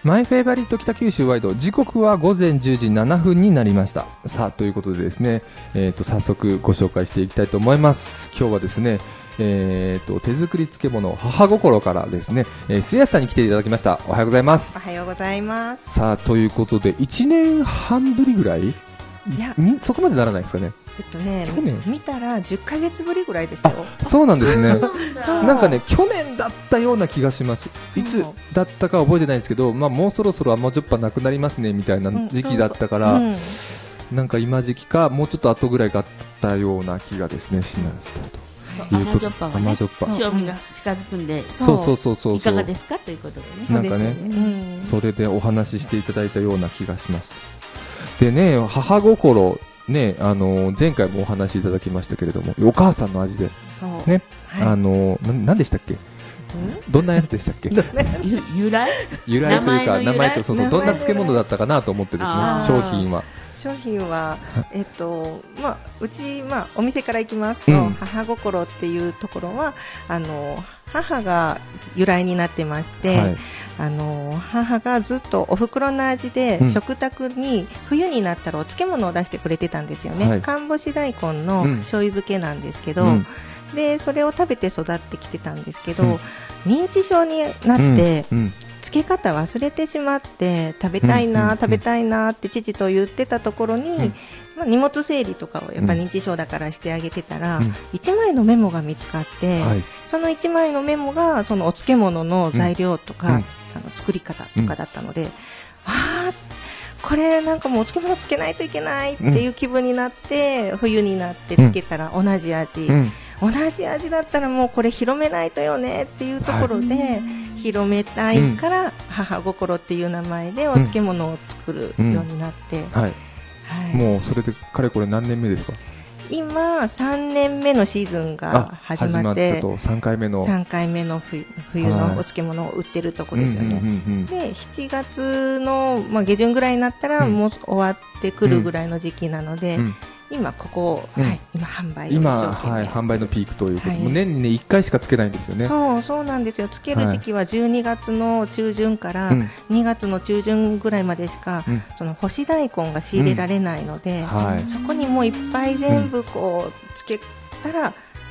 マイフェイバリット北九州ワイド、時刻は午前10時7分になりました。さあということでですね、早速ご紹介していきたいと思います。今日はですね、手作り漬物母心からですね、すやさんに来ていただきました。おはようございます。 おはようございます。 さあということで1年半ぶりぐらい、 いやそこまでならないですかね。 去年見たら10ヶ月ぶりぐらいでしたよ。 そうなんですねそうなんかね、去年だったような気がします。いつだったか覚えてないんですけど、もうそろそろ甘じょっぱなくなりますねみたいな時期だったから、なんか今時期かもうちょっと後ぐらいがあったような気がですねしましたと。 甘じょっぱはね、 甘じょっぱ塩味が近づくんで、 そういかがですかということでね。 なんかね、それでお話ししていただいたような気がしました。でね、母心ね、前回もお話しいただきましたけれども、お母さんの味でね、 はい、 何でしたっけ、どんなやつでしたっけ由来というか名前と、どんな漬物だったかなと思ってですね、商品はうち、お店から行きますと、母心っていうところは母が由来になってまして、はい、母がずっとお袋の味で、食卓に冬になったらお漬物を出してくれてたんですよね、はい、寒干し大根の醤油漬けなんですけど、でそれを食べて育ってきてたんですけど、認知症になって、漬け方忘れてしまって食べたいなって父と言ってたところに、荷物整理とかをやっぱ認知症だからしてあげてたら、1枚のメモが見つかって、その1枚のメモがそのお漬物の材料とか、作り方とかだったので、これなんかもうお漬物つけないといけないっていう気分になって、冬になってつけたら同じ味、同じ味だったらもうこれ広めないとよねっていうところで、広めたいから母心っていう名前でお漬物を作るようになって、 もうそれでかれこれ何年目ですか？ 今3年目のシーズンが始まって 3回目の冬のお漬物を売ってるとこですよね。で7月の、下旬ぐらいになったらもう終わってくるぐらいの時期なので、今ここ、今販売販売のピークということで、年に、1回しかつけないんですよね。 そうなんですよ。つける時期は12月の中旬から2月の中旬ぐらいまでしか、その干し大根が仕入れられないので、そこにもういっぱい全部こうつけたら